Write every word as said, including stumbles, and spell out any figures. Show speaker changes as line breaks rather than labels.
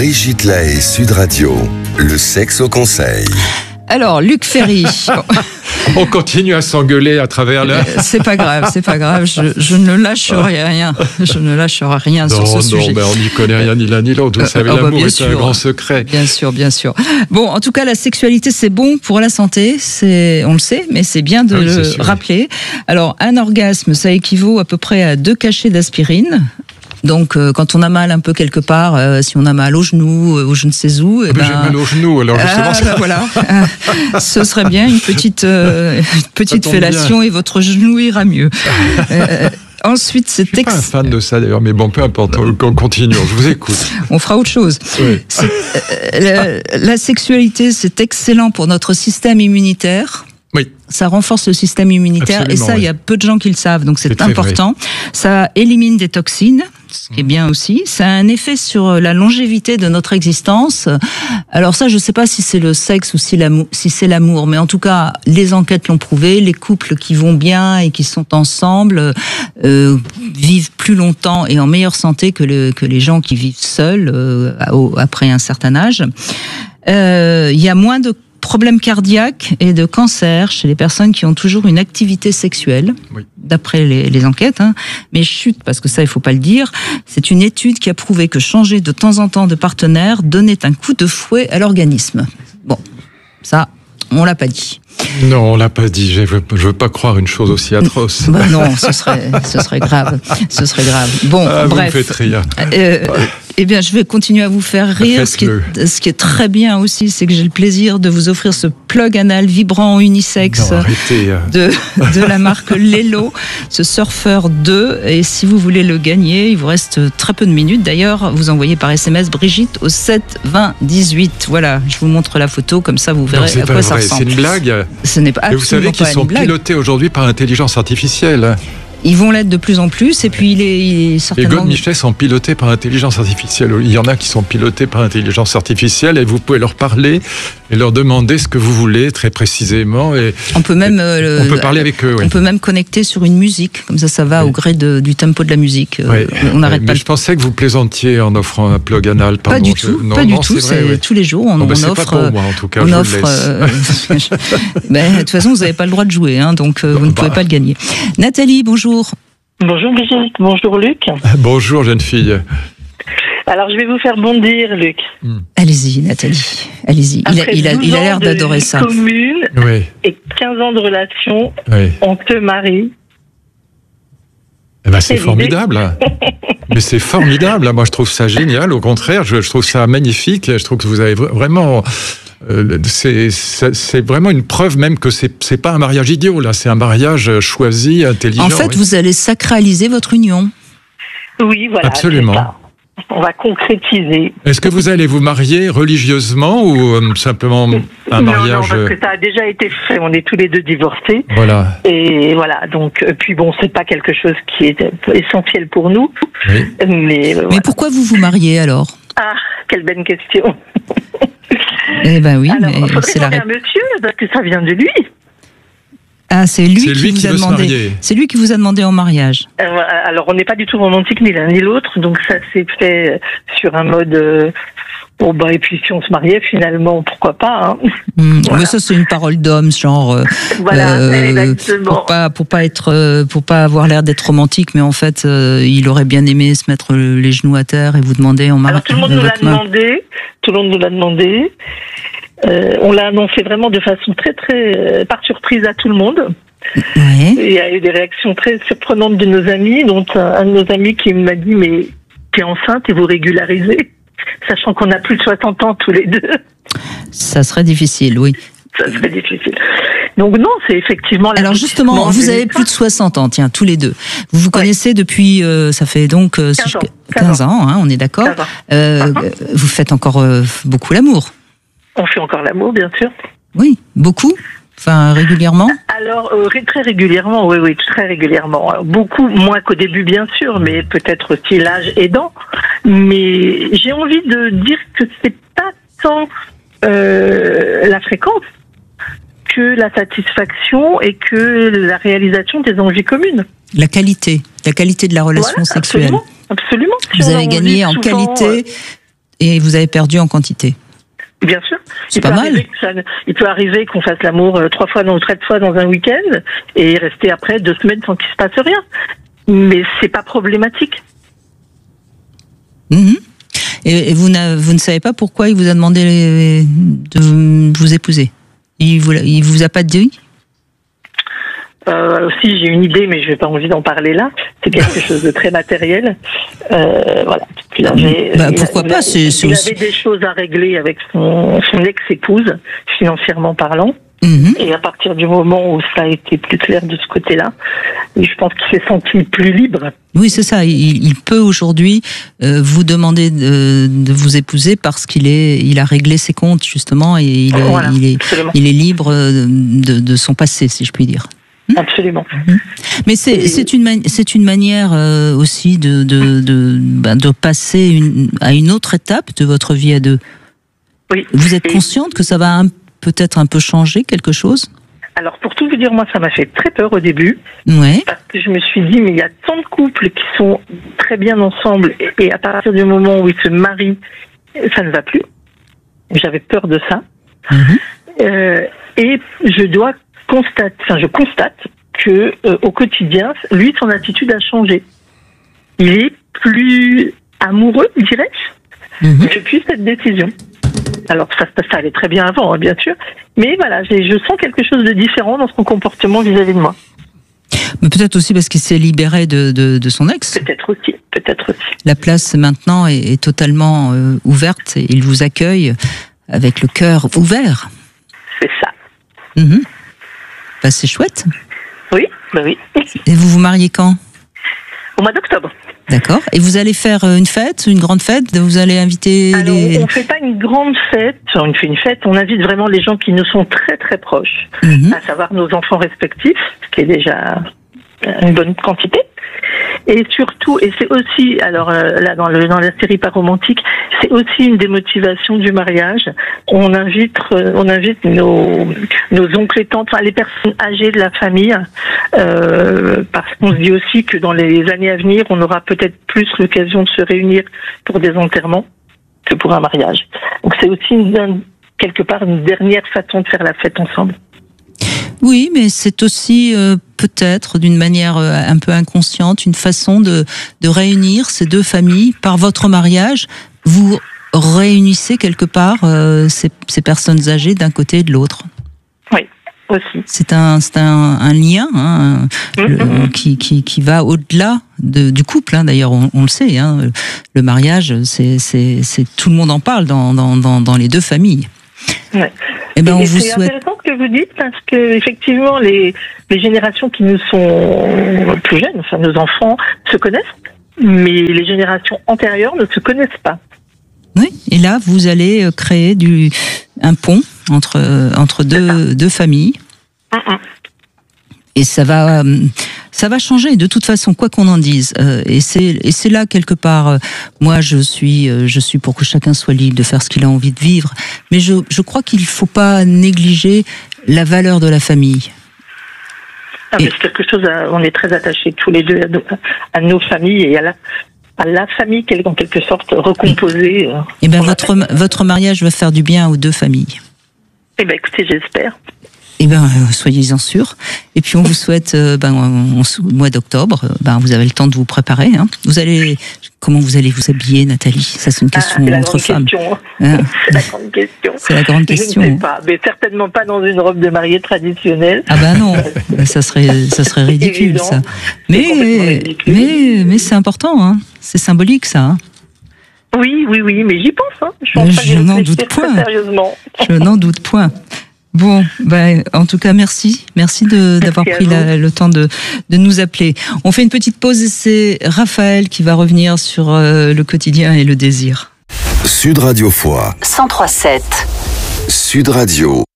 Brigitte Lahaie, Sud Radio, le sexe au conseil.
Alors, Luc Ferry.
On continue à s'engueuler à travers le...
C'est pas grave, c'est pas grave. Je, je ne lâcherai rien. Je ne lâcherai rien
non,
sur ce
non,
sujet.
Non, mais on n'y connaît rien ni l'un ni l'autre. Vous savez,
euh, oh,
l'amour
bah,
est
sûr.
un grand secret.
Bien sûr, bien sûr. Bon, en tout cas, la sexualité, c'est bon pour la santé. C'est, on le sait, mais c'est bien de
oui,
le
sûr,
rappeler. Alors, un orgasme, ça équivaut à peu près à deux cachets d'aspirine. Donc, euh, quand on a mal un peu quelque part, euh, si on a mal au genou, euh, ou je ne sais où, eh
ben,
ben,
j'ai mal au genou, alors justement.
Ah,
ça...
ben voilà, euh, ce serait bien une petite, euh, une petite fellation bien. Et votre genou ira mieux. euh, Ensuite, c'est
je suis
ex...
pas un fan de ça d'ailleurs, mais bon, peu importe, on continue, je vous écoute.
On fera autre chose.
Oui.
Euh, la, la sexualité, c'est excellent pour notre système immunitaire.
Oui.
Ça renforce le système immunitaire. Absolument, et ça, il oui. y a peu de gens qui le savent, donc c'est, c'est important. Ça élimine des toxines, ce qui est bien aussi. Ça a un effet sur la longévité de notre existence. Alors ça, je ne sais pas si c'est le sexe ou si, l'amour, si c'est l'amour, mais en tout cas, les enquêtes l'ont prouvé. Les couples qui vont bien et qui sont ensemble euh, vivent plus longtemps et en meilleure santé que, le, que les gens qui vivent seuls euh, après un certain âge. Euh, il y a moins de problèmes cardiaques et de cancer chez les personnes qui ont toujours une activité sexuelle, oui. d'après les, les enquêtes. Hein. Mais chut, parce que ça, il faut pas le dire, c'est une étude qui a prouvé que changer de temps en temps de partenaire donnait un coup de fouet à l'organisme. Bon, ça, on l'a pas dit.
Non, on l'a pas dit. Je veux, je veux pas croire une chose aussi atroce.
Bah non, ce serait, ce serait grave. Ce serait grave. Bon,
ah,
bref.
Vous me faites rire.
Euh, Eh bien, je vais continuer à vous faire rire. Ce qui, est, ce qui est très bien aussi, c'est que j'ai le plaisir de vous offrir ce plug anal vibrant unisexe
non, arrêtez.
de, de la marque Lelo, ce Surfer deux. Et si vous voulez le gagner, il vous reste très peu de minutes. D'ailleurs, vous envoyez par S M S Brigitte au sept vingt dix-huit. Voilà, je vous montre la photo, comme ça vous verrez
non,
à quoi
vrai.
ça ressemble.
C'est une blague.
Ce n'est pas.
Et vous savez qu'ils sont pilotés aujourd'hui par intelligence artificielle.
Ils vont l'être de plus en plus, et puis il est, il est certainement...
Les godemichets sont pilotés par intelligence artificielle. Il y en a qui sont pilotés par intelligence artificielle, et vous pouvez leur parler et leur demander ce que vous voulez très précisément. Et
on peut même, euh,
on peut parler avec eux.
On
oui.
peut même connecter sur une musique, comme ça, ça va oui. au gré de, du tempo de la musique.
Oui.
On n'arrête
oui.
pas.
Mais je pensais que vous plaisantiez en offrant un plug anal. Pardon.
Pas du tout.
Je... Non,
pas
non,
du tout.
C'est, vrai,
c'est
oui.
tous les jours. On,
non, bah,
on
c'est
offre.
Pas pour moi, en tout cas.
On
je
offre.
Euh...
ben, de toute façon, vous n'avez pas le droit de jouer, hein, donc euh, vous bah. ne pouvez pas le gagner. Nathalie, bonjour.
Bonjour Brigitte, bonjour Luc.
Bonjour jeune fille.
Alors je vais vous faire bondir Luc.
Mm. Allez-y Nathalie, allez-y. Il a, il a, il a l'air d'adorer ça.
Commune
oui.
et quinze ans de relation,
oui.
on te marie.
Eh ben, c'est, c'est formidable. Mais c'est formidable. Moi je trouve ça génial. Au contraire, je, je trouve ça magnifique. Je trouve que vous avez vraiment... Euh, c'est, c'est, c'est vraiment une preuve même que c'est, c'est pas un mariage idiot, là, c'est un mariage choisi, intelligent.
En fait, oui. vous allez sacraliser votre union.
Oui, voilà.
Absolument.
C'est ça. On va concrétiser.
Est-ce que vous allez vous marier religieusement ou euh, simplement un
non,
mariage...
Non, parce que ça a déjà été fait, on est tous les deux divorcés.
Voilà.
Et voilà, donc, puis bon, c'est pas quelque chose qui est essentiel pour nous.
Oui.
Mais, voilà.
mais pourquoi vous vous mariez alors ?
Ah, quelle bonne question.
Eh ben oui,
alors,
mais
c'est la réponse. Monsieur, parce que ça vient de lui.
Ah, c'est lui,
c'est
qui,
lui
vous
qui
a
veut
demandé.
Se marier.
C'est lui qui vous a demandé en mariage.
Euh, alors, on n'est pas du tout romantique ni l'un ni l'autre, donc ça s'est fait sur un mode. Euh, bon bah et puis si on se mariait finalement, pourquoi pas. Hein.
Mmh, voilà. Mais ça c'est une parole d'homme, genre. Euh,
voilà,
euh,
exactement.
Pour pas pour pas être euh, pour pas avoir l'air d'être romantique, mais en fait, euh, il aurait bien aimé se mettre les genoux à terre et vous demander en mariage.
Alors tout le monde nous l'a demandé. Tout le monde nous l'a demandé. Euh, on l'a annoncé vraiment de façon très très euh, par surprise à tout le monde.
Ouais.
Il y a eu des réactions très surprenantes de nos amis, dont un, un de nos amis qui m'a dit mais t'es enceinte et vous régularisez, sachant qu'on a plus de soixante ans tous les deux.
Ça serait difficile, oui.
Ça serait difficile. Donc non, c'est effectivement...
Alors justement, vous avez plus de soixante ans, tiens, tous les deux. Vous vous ouais. connaissez depuis, euh, ça fait donc euh,
quinze ans,
quinze ans hein, on est d'accord. Euh, uh-huh. Vous faites encore euh, beaucoup l'amour.
On fait encore l'amour, bien sûr.
Oui, beaucoup. Enfin, régulièrement.
Alors, euh, très régulièrement, oui, oui, très régulièrement. Beaucoup moins qu'au début, bien sûr, mais peut-être aussi l'âge aidant. Mais j'ai envie de dire que c'est pas tant euh, la fréquence que la satisfaction et que la réalisation des envies communes.
La qualité, la qualité de la relation
voilà,
sexuelle.
Absolument, absolument.
Vous avez gagné en qualité. et vous avez perdu en quantité.
Bien sûr.
C'est pas mal.
Ça, il peut arriver qu'on fasse l'amour euh, trois fois, dans, trois fois dans un week-end et rester après deux semaines sans qu'il se passe rien. Mais c'est pas problématique.
Mmh. Et, et vous, vous ne savez pas pourquoi il vous a demandé de vous épouser? Il vous, il vous a pas dit?
Euh, si, j'ai une idée, mais je n'ai pas envie d'en parler là. C'est quelque chose de très matériel. Euh, voilà. Il avait,
bah,
il
pourquoi
a,
pas
il,
c'est, c'est
il
aussi...
avait des choses à régler avec son, son ex-épouse, financièrement parlant.
Mmh.
Et à partir du moment où ça a été plus clair de ce côté-là, je pense qu'il s'est senti plus libre.
Oui, c'est ça. Il, il peut aujourd'hui euh, vous demander de, de vous épouser parce qu'il est, il a réglé ses comptes justement et il est,
voilà,
il est, il est libre de, de son passé, si je puis dire.
Absolument.
Mais c'est, c'est, une, mani- c'est une manière euh, aussi de, de, de, ben, de passer une, à une autre étape de votre vie à deux.
Oui.
Vous êtes
Et
consciente que ça va un, peut-être un peu changer quelque chose?
Alors, pour tout vous dire, moi, ça m'a fait très peur au début.
Ouais.
Parce que je me suis dit, mais il y a tant de couples qui sont très bien ensemble et, et à partir du moment où ils se marient, ça ne va plus. J'avais peur de ça.
Mmh.
Euh, et je dois constate, enfin je constate que euh, au quotidien, lui, son attitude a changé. Il est plus amoureux, dirais-je, mmh. depuis cette décision. Alors ça, ça allait très bien avant, hein, bien sûr, mais voilà, j'ai, je sens quelque chose de différent dans son comportement vis-à-vis de moi.
Mais peut-être aussi parce qu'il s'est libéré de, de, de son ex.
Peut-être aussi, peut-être aussi.
La place maintenant est, est totalement euh, ouverte et il vous accueille avec le cœur ouvert.
C'est ça.
Mmh. Bah, c'est chouette.
Oui, bah oui.
Et vous vous mariez quand?
Au mois d'octobre.
D'accord. Et vous allez faire une fête, une grande fête? Vous allez inviter
Alors,
les...
on ne fait pas une grande fête, on fait une fête, on invite vraiment les gens qui nous sont très très proches,
mmh.
à savoir nos enfants respectifs, ce qui est déjà une bonne quantité. Et surtout, et c'est aussi, alors là dans, le, dans la série Pas romantique, c'est aussi une des motivations du mariage. On invite, on invite nos, nos oncles et tantes, enfin les personnes âgées de la famille, euh, parce qu'on se dit aussi que dans les années à venir, on aura peut-être plus l'occasion de se réunir pour des enterrements que pour un mariage. Donc c'est aussi une, quelque part une dernière façon de faire la fête ensemble.
Oui, mais c'est aussi euh, peut-être d'une manière euh, un peu inconsciente une façon de, de réunir ces deux familles par votre mariage. Vous réunissez quelque part euh, ces, ces personnes âgées d'un côté et de l'autre.
Oui, aussi.
C'est un, c'est un, un lien hein, mm-hmm. le, qui, qui, qui va au-delà de, du couple. Hein. D'ailleurs, on, on le sait. Hein, le mariage, c'est, c'est, c'est tout le monde en parle dans, dans, dans, dans les deux familles.
Ouais.
Eh ben, on
et
vous
c'est
souhaite...
intéressant ce que vous dites parce que effectivement les, les générations qui nous sont plus jeunes, enfin nos enfants, se connaissent, mais les générations antérieures ne se connaissent pas.
Oui, et là vous allez créer du un pont entre entre deux deux familles. Mm-mm. Et ça va, ça va changer de toute façon, quoi qu'on en dise. Et c'est, et c'est là quelque part. Moi, je suis, je suis pour que chacun soit libre de faire ce qu'il a envie de vivre. Mais je, je crois qu'il ne faut pas négliger la valeur de la famille.
Ah, mais c'est quelque chose. À, on est très attachés tous les deux à nos, à nos familles et à la, à la famille qui est en quelque sorte recomposée.
Et ben votre votre mariage va faire du bien aux deux familles.
Eh ben écoutez, j'espère.
Eh ben, soyez-en sûrs. Et puis, on vous souhaite, euh, ben, au mois d'octobre, ben, vous avez le temps de vous préparer. Hein. Vous allez, comment vous allez vous habiller, Nathalie? Ça, c'est une question
ah,
entre femmes.
Hein c'est la grande question.
C'est la grande question.
Je ne sais pas, mais certainement pas dans une robe de mariée traditionnelle.
Ah ben non, ça serait, ça serait ridicule, évident, ça. Mais, ridicule. mais, mais c'est important, hein. C'est symbolique, ça. Hein.
Oui, oui, oui, mais j'y pense. Hein. Je, pense
je n'en doute point.
Sérieusement.
Je n'en doute point. Bon, ben, en tout cas, merci. Merci, de, merci d'avoir pris la, le temps de, de nous appeler. On fait une petite pause et c'est Raphaël qui va revenir sur euh, le quotidien et le désir.
Sud Radio Foix.
cent trois sept.
Sud Radio.